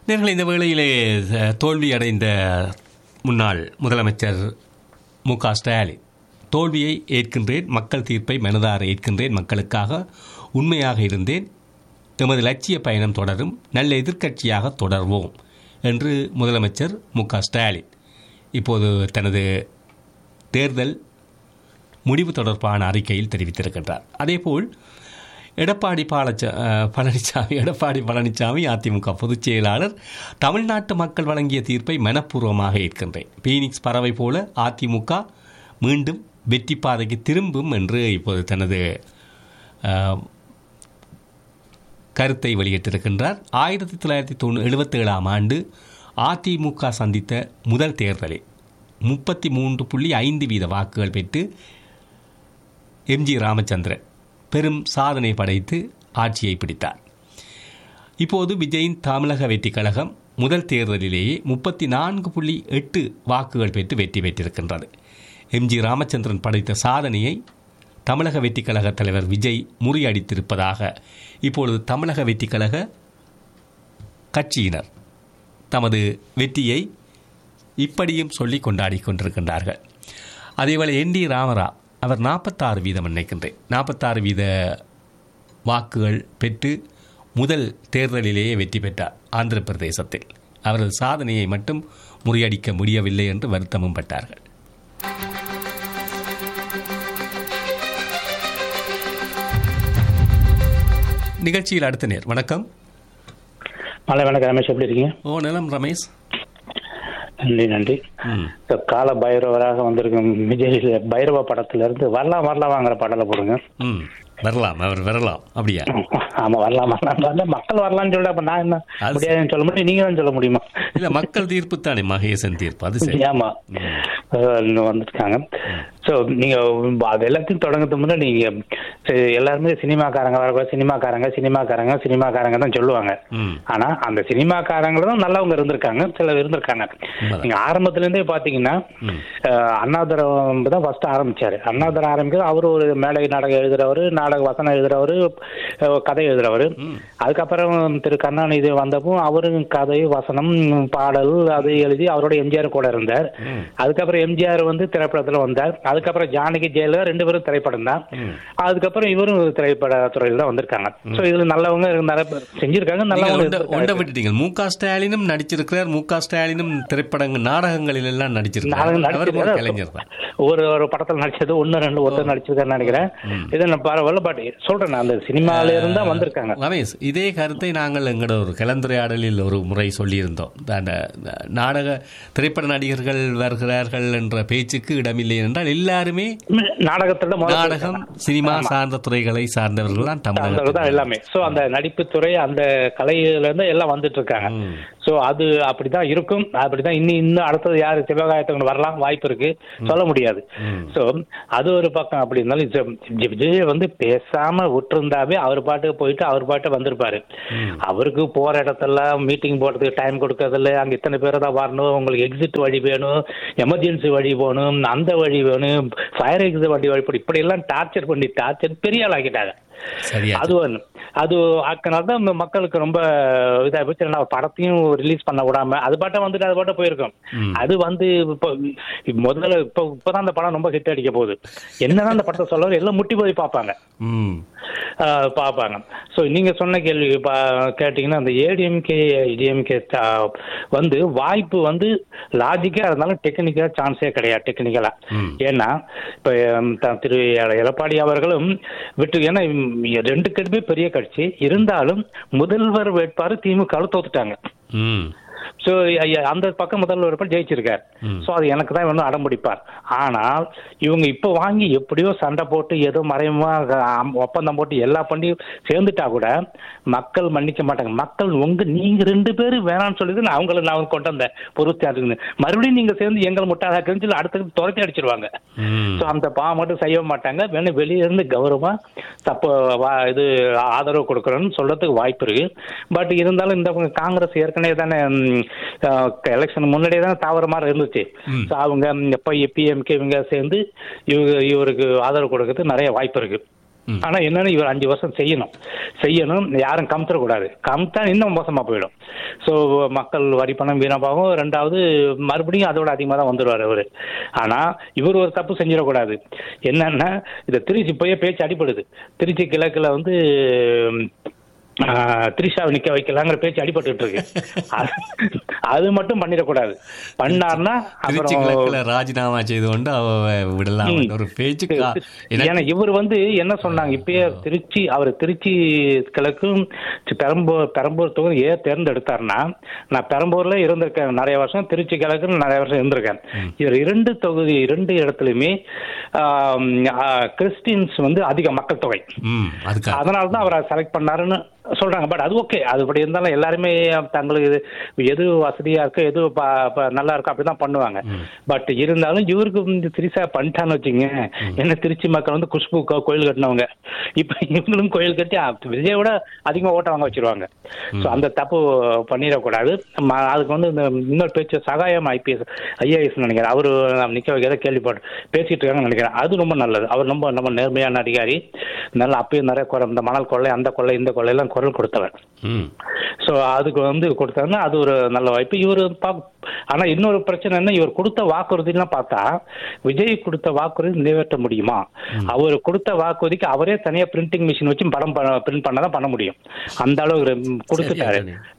நேர்கள் இந்த வேளையிலே தோல்வியடைந்த முன்னாள் முதலமைச்சர் மு.க. ஸ்டாலின், தோல்வியை ஏற்கின்றேன், மக்கள் தீர்ப்பை மனதார ஏற்கின்றேன், மக்களுக்காக உண்மையாக இருந்தேன், எமது லட்சிய பயணம் தொடரும், நல்ல எதிர்க்கட்சியாக தொடர்வோம் என்று முதலமைச்சர் மு.க. ஸ்டாலின் இப்போது தனது தேர்தல் முடிவு தொடர்பான அறிக்கையில் தெரிவித்திருக்கின்றார். அதேபோல் எடப்பாடி பழனிசாமி அதிமுக பொதுச் செயலாளர், தமிழ்நாட்டு மக்கள் வழங்கிய தீர்ப்பை மனப்பூர்வமாக ஏற்கின்றேன், பீனிக்ஸ் பறவை போல அதிமுக மீண்டும் வெற்றி பாதைக்கு திரும்பும் என்று இப்போது தனது கருத்தை வெளியிட்டிருக்கின்றார். 1977ஆம் ஆண்டு அதிமுக சந்தித்த முதல் தேர்தலில் 33.5% வாக்குகள் பெற்று எம்ஜி ராமச்சந்திரன் பெரும் சாதனை படைத்து ஆட்சியை பிடித்தார். இப்போது விஜயின் தமிழக வெற்றி கழகம் முதல் தேர்தலிலேயே 34.8 வாக்குகள் பெற்று வெற்றி பெற்றிருக்கின்றது. எம்ஜி ராமச்சந்திரன் படைத்த சாதனையை தமிழக வெற்றி கழக தலைவர் விஜய் முறியடித்திருப்பதாக இப்பொழுது தமிழக வெற்றி கழக கட்சியினர் தமது வெற்றியை இப்படியும் சொல்லி கொண்டாடி கொண்டிருக்கின்றார்கள். அதேவேளை என் டி ராமராவ், அவர் 46% நினைக்கின்றேன், 46% வாக்குகள் பெற்று முதல் தேர்தலிலேயே வெற்றி பெற்றார் ஆந்திர பிரதேசத்தில். அவரது சாதனையை மட்டும் முறியடிக்க முடியவில்லை என்று வருத்தமும் பட்டார்கள். நிகழ்ச்சியில் அடுத்த நேர். வணக்கம். வணக்கம் ரமேஷ், எப்படி இருக்கீங்க? நலம் ரமேஷ். நன்றி. கால பைரவராக வந்திருக்கும் விஜய் பைரவ படத்துல இருந்து வரலாம் வாங்குற பாடலை போடுங்க. வரலாம், அவர் வரலாம். அப்படியா? ஆமா, வரலாம் மக்கள் வரலாம்னு சொல்ல, அப்ப நான் என்ன முடியாதுன்னு சொல்ல முடியும், நீங்க தான் சொல்ல முடியுமா? இல்ல, மக்கள் தீர்ப்பு தானே, மகேசன் தீர்ப்பு. அது சரி. ஆமா, வந்துருக்காங்க. ஸோ நீங்க அது எல்லாத்தையும் தொடங்கிறதுக்கு முன்னாடி நீங்க எல்லாருமே சினிமாக்காரங்க வரக்கூடாது, சினிமாக்காரங்க தான் சொல்லுவாங்க. ஆனா அந்த சினிமாக்காரங்கள தான் நல்லவங்க இருந்திருக்காங்க, சில இருந்திருக்காங்க. நீங்க ஆரம்பத்துல இருந்தே பாத்தீங்கன்னா அண்ணாதுரம் தான் ஃபர்ஸ்ட் ஆரம்பிச்சாரு. அண்ணாதுரம் ஆரம்பிக்கிறது அவரு ஒரு மேடை நாடகம் எழுதுறவரு, நாடக வசனம் எழுதுறவரு, கதை எழுதுறவரு. அதுக்கப்புறம் திரு கருணாநிதி வந்தப்போ அவரும் கதை வசனம் பாடல் அது எழுதி அவரோட எம்ஜிஆர் கூட இருந்தார். அதுக்கப்புறம் எம்ஜிஆர் வந்து திரைப்படத்துல வந்தார். அதுக்கப்புறம் ஜானகி ஜெயலலிதா 2 பேரும் திரைப்படம் தான். அதுக்கப்புறம் இவரும் திரைப்பட துறையில் தான் வந்திருக்காங்க. ஸோ இதுல நல்லவங்க நிறைய பேர் செஞ்சிருக்காங்க, நல்லவங்க விட்டுட்டீங்க. மு.க. ஸ்டாலினும் நடிச்சிருக்கிறார். மு.க. ஸ்டாலினும் திரைப்படங்கள் நாடகங்களில் எல்லாம் நடிச்சிருக்காரு. ஒரு படத்தில் நடிச்சது 1-2 நடிச்சிருக்காருன்னு நினைக்கிறேன். இது பரவாயில்ல, பட் சொல்றேன், அந்த சினிமால இருந்தா வந்திருக்காங்க. ரமேஷ், இதே கருத்தை நாங்கள் எங்களோட ஒரு கலந்துரையாடலில் ஒரு முறை சொல்லியிருந்தோம். நாடக திரைப்பட நடிகர்கள் வருகிறார்கள் என்ற பேச்சுக்கு இடமில்லை என்றால் எல்லாருமே நாடகம் சினிமா சார்ந்த துறைகளை சார்ந்தவர்கள் தான் தமிழர்கள் எல்லாமே. சோ அந்த நடிப்பு துறை, அந்த கலையில இருந்து எல்லாம் வந்துட்டு இருக்காங்க. சோ அது அப்படிதான் இருக்கும், அப்படிதான். இன்னும் அடுத்தது யாரு சிவகாயத்துக்கு வரலாம், வாய்ப்பு இருக்கு, சொல்ல முடியாது. சோ அது ஒரு பக்கம். அப்படி இருந்தாலும் விஜய் வந்து பேசாம விட்டுருந்தாவே அவர் பாட்டுக்கு போயிட்டு அவர் பாட்டு வந்திருப்பாரு. அவருக்கு போற இடத்துல மீட்டிங் போடுறதுக்கு டைம் கொடுக்கறதில்ல. அங்க இத்தனை பேரை தான் வரணும், உங்களுக்கு எக்ஸிட் வழி வேணும், எமர்ஜென்சி வழி போகணும், அந்த வழி வேணும், ஃபயர் எக்ஸிட் வழி இப்படி எல்லாம் டார்ச்சர் பெரிய ஆள் ஆக்கிட்டாங்க. அது ஆக்கினால்தான் மக்களுக்கு ரொம்ப இதா போச்சு. படத்தையும் ரிலீஸ் பண்ண விடாம அது பாட்ட வந்துட்டு அது பாட்ட போயிருக்கும். அது வந்து முதல்ல இப்பதான் அந்த படம் ரொம்ப ஹிட் அடிக்க போகுது. என்னதான் அந்த படத்தை சொல்ல எல்லாம் முட்டி போய் பார்ப்பாங்க. ஸோ நீங்க சொன்ன கேள்வி கேட்டீங்கன்னா, அந்த ஏடிஎம்கே வந்து வாய்ப்பு வந்து லாஜிக்கா இருந்தாலும் டெக்னிக்கலா சான்ஸே கிடையாது. டெக்னிக்கலா ஏன்னா இப்ப திரு எடப்பாடி அவர்களும் விட்டு, ஏன்னா 2 கட்சியுமே பெரிய கட்சி இருந்தாலும் முதல்வர் வேட்பாளர் திமுக தோத்துட்டாங்க. ஸோ அந்த பக்கம் முதல்வர் ஜெயிச்சிருக்கார். ஸோ அது எனக்கு தான் வேணும் அடம்பிடிப்பார். ஆனால் இவங்க இப்போ வாங்கி எப்படியோ சண்டை போட்டு ஏதோ மறைமுகமா ஒப்பந்தம் போட்டு எல்லாம் பண்ணி சேர்ந்துட்டா கூட மக்கள் மன்னிக்க மாட்டாங்க. மக்கள் நீங்க 2 பேரும் வேணாம்னு சொல்லி நான் கொண்டு வந்த பொறுத்து மறுபடியும் நீங்க சேர்ந்து எங்களை முட்டாதாக்குன்னு சொல்லி அடுத்த துரத்தி அடிச்சிருவாங்க. ஸோ அந்த மட்டும் செய்ய மாட்டாங்க. வேணும் வெளியே இருந்து கௌரவமா இது ஆதரவு கொடுக்கணும்னு சொல்றதுக்கு வாய்ப்பு இருக்கு. பட் இருந்தாலும் இந்த காங்கிரஸ் ஏற்கனவே தானே எலெக்ஷன் முன்னாடியே தான் தாவர மாதிரி இருந்துச்சு. அவங்க பிஎம்கே இவங்க சேர்ந்து இவருக்கு ஆதரவு கொடுக்கறதுக்கு நிறைய வாய்ப்பு இருக்கு. ஆனா என்னன்னு இவர் 5 வருஷம் செய்யணும், யாரும் கமுத்தரக்கூடாது. கமுத்தா இன்னும் மோசமா போயிடும். ஸோ மக்கள் வரி பணம் வீணாபாகும். 2வது மறுபடியும் அதோட அதிகமாக தான் வந்துடுவார் அவரு. ஆனா இவர் ஒரு தப்பு செஞ்சிடக்கூடாது. என்னன்னா இந்த திருச்சி போய் பேச்சு அடிப்படுது. திருச்சி கிழக்குல வந்து திரிஷாவை நிக்க வைக்கலாங்கிற பேச்சு அடிபட்டு இருக்கு. அது மட்டும் பண்ணிடக்கூடாது. பண்ணார்னா ராஜினாமா செய்து கொண்டு விடலாம் ஒரு பேச்சு. ஏன்னா இவர் வந்து என்ன சொன்னாங்க, இப்பயே திருச்சி கிழக்கும் பெரம்பூர் தொகுதி தேர்ந்தெடுத்தாருன்னா, நான் பெரம்பூர்ல இருந்திருக்கேன் நிறைய வருஷம், திருச்சி கிழக்கு நிறைய வருஷம் இருந்திருக்கேன். இவர் 2 இடத்துலயுமே கிறிஸ்டியன்ஸ் வந்து அதிக மக்கள் தொகை, அதனாலதான் அவரை செலக்ட் பண்ணாருன்னு சொல்றாங்க. பட் அது ஓகே, அதுபடி இருந்தாலும் எல்லாருமே தங்களுக்கு எது வசதியா இருக்கோ எது நல்லா இருக்கோ அப்படிதான் பண்ணுவாங்க. பட் இருந்தாலும் இவருக்கு திருச்சா பண்ணிட்டான்னு வச்சுங்க, என்ன திருச்சி மக்கள் வந்து குஷ்பு கோயில் கட்டினவங்க, இப்ப இவங்களும் கோயில் கட்டி விஜயோட அதிகமா ஓட்ட வாங்க வச்சிருவாங்க. ஸோ அந்த தப்பு பண்ணிடக்கூடாது. அதுக்கு வந்து இந்த இன்னொரு பேச்சு சகாயம் ஐஏஎஸ் நினைக்கிறேன், அவரு நிக்க வைக்கிறத கேள்விப்பட்டு பேசிட்டு இருக்காங்கன்னு நினைக்கிறேன். அது ரொம்ப நல்லது. அவர் நம்ம நேர்மையான அதிகாரி, நல்லா அப்பயும் நிறைய இந்த மணல் கொள்ளை அந்த கொள்ளை இந்த கொள்ளையெல்லாம் குரல் கொடுத்தவர். ஸோ அதுக்கு வந்து கொடுத்தாருன்னா அது ஒரு நல்ல வாய்ப்பு. இவர் ஆனா இன்னொரு பிரச்சனை என்ன, இவர் கொடுத்த வாக்குறுதிலாம் பார்த்தா விஜய் கொடுத்த வாக்குறுதி நிறைவேற்ற முடியுமா? அவர் கொடுத்த வாக்குறுதிக்கு அவரே தனியா பிரிண்டிங் மிஷின் வச்சு படம் பிரிண்ட் பண்ணதான் பண்ண முடியும். அந்த அளவுக்கு கொடுத்துட்டாரு.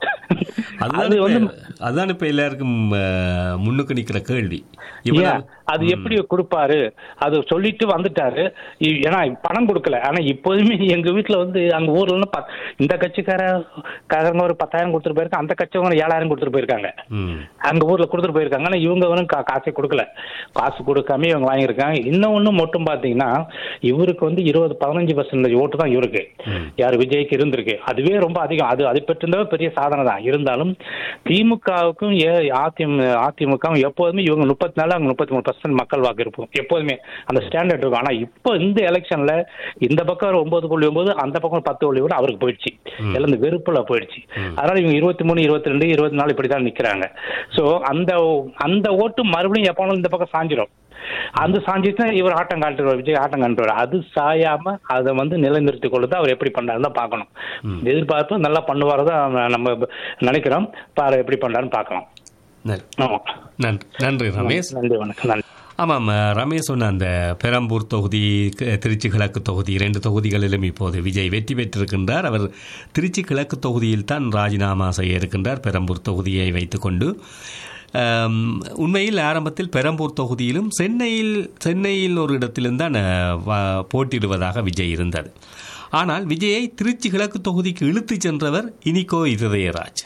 அதுதான் இப்ப எல்லாருக்கும் முன்னுக்கு நிக்கிற கேள்வி. அது எப்படி கொடுப்பாரு? அது சொல்லிட்டு வந்துட்டாரு. ஏன்னா பணம் கொடுக்கல. ஆனா இப்போதுமே எங்க வீட்டுல வந்து அங்க ஊர்ல இந்த கட்சிக்காரங்க ஒரு 10,000 கொடுத்துட்டு போயிருக்காங்க, அந்த கட்சிக்காரங்க 7,000 கொடுத்துட்டு போயிருக்காங்க. அங்க ஊர்ல கொடுத்துட்டு போயிருக்காங்க. ஆனா இவங்க வந்து காசே கொடுக்கல. காசு கொடுக்காம இவங்க வாங்கியிருக்காங்க. இன்னொன்னு மட்டும் பாத்தீங்கன்னா இவருக்கு வந்து 15% ஓட்டு தான் இவருக்கு, யாரு விஜய்க்கு இருந்திருக்கு. அதுவே ரொம்ப அதிகம். அது பெற்றிருந்தவே பெரிய சாதனை தான். இருந்தாலும் திமுகவுக்கும் அதிமுகவும் எப்போதுமே இவங்க 34 அவங்க 33% மக்கள் வாக்கு இருக்கும் எப்போதுமே. அந்த ஸ்டாண்டர்ட் இருக்கும். ஆனா இப்போ இந்த எலெக்ஷன்ல இந்த பக்கம் 9.9 அந்த பக்கம் 10 அவருக்கு போயிடுச்சு. எல்லாம் இந்த வெறுப்புல போயிடுச்சு. அதனால இவங்க 23, 22, 24 இப்படிதான் நிக்கிறாங்க. சோ அந்த ஓட்டு மறுபடியும் எப்போனாலும் இந்த பக்கம் சாஞ்சிடும். அந்த சாஞ்சிட்டு இவர் ஆட்டம் காட்டுவார், விஜய் ஆட்டம் காட்டுவார். அது சாயாம அதை வந்து நிலைநிறுத்திக் கொள்ளுதான் அவர் எப்படி பண்றாருன்னு தான் பார்க்கணும். எதிர்பார்ப்பு நல்லா பண்ணுவாரதான் நம்ம நினைக்கிறோம். பாரு எப்படி பண்றாருன்னு பார்க்கலாம். நன்றி ரமேஷ். நன்றி, வணக்கம். நன்றி. ஆமாம், ரமேஷ் சொன்ன அந்த பெரம்பூர் தொகுதி, திருச்சி கிழக்கு தொகுதி 2 தொகுதிகளிலும் இப்போது விஜய் வெற்றி பெற்றிருக்கின்றார். அவர் திருச்சி கிழக்கு தொகுதியில் தான் ராஜினாமா செய்ய இருக்கின்றார், பெரம்பூர் தொகுதியை வைத்துக்கொண்டு. உண்மையில் ஆரம்பத்தில் பெரம்பூர் தொகுதியிலும் சென்னையில் ஒரு இடத்திலும் தான் போட்டியிடுவதாக விஜய் இருந்தது. ஆனால் விஜயை திருச்சி கிழக்கு தொகுதிக்கு இழுத்துச் சென்றவர் இனிகோ இருதயராஜ்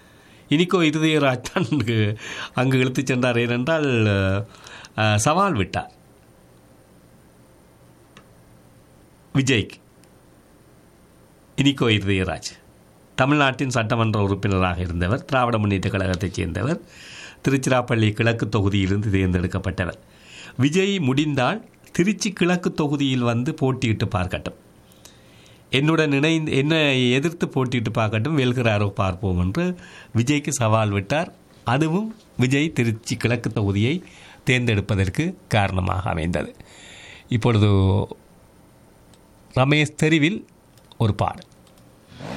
தான் அங்கு இழுத்துச் சென்றார். ஏனென்றால் சவால் விட்டார் விஜய்க்கு. இனிகோ இருதயராஜ் தமிழ்நாட்டின் சட்டமன்ற உறுப்பினராக இருந்தவர், திராவிட முன்னேற்ற கழகத்தைச் சேர்ந்தவர், திருச்சிராப்பள்ளி கிழக்கு தொகுதியிலிருந்து தேர்ந்தெடுக்கப்பட்டவர். விஜய் முடிந்தால் திருச்சி கிழக்கு தொகுதியில் வந்து போட்டியிட்டு பார்க்கட்டும், என்னுடன் என்னை எதிர்த்து போட்டியிட்டு பார்க்கட்டும், வெல்கிறாரோ பார்ப்போம் என்று விஜய்க்கு சவால் விட்டார். அதுவும் விஜய் திருச்சி கிழக்கு தொகுதியை தேர்ந்தெடுப்பதற்கு காரணமாக அமைந்தது. இப்பொழுது ரமேஷ் தெரிவில் ஒரு பாடல்.